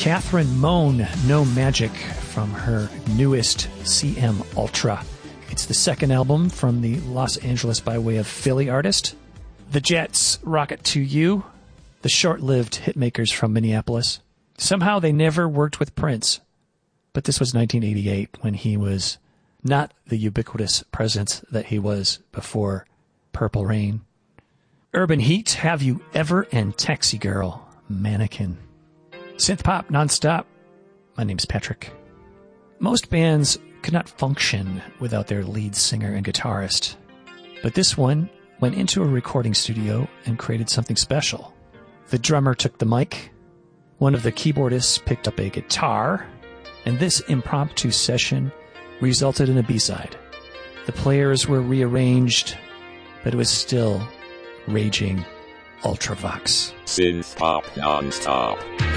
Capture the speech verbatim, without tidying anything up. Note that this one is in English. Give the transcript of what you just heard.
Catherine Moan, No Magic, from her newest C M Ultra. It's the second album from the Los Angeles by way of Philly artist. The Jets, Rocket to You, the short-lived hitmakers from Minneapolis. Somehow they never worked with Prince, but this was nineteen eighty-eight when he was not the ubiquitous presence that he was before Purple Rain. Urban Heat, Have You Ever, and Taxi Girl, Mannequin. Synth pop nonstop. My name's Patrick. Most bands could not function without their lead singer and guitarist, but this one went into a recording studio and created something special. The drummer took the mic, one of the keyboardists picked up a guitar, and this impromptu session resulted in a B-side. The players were rearranged, but it was still raging Ultravox. Synth pop non-stop.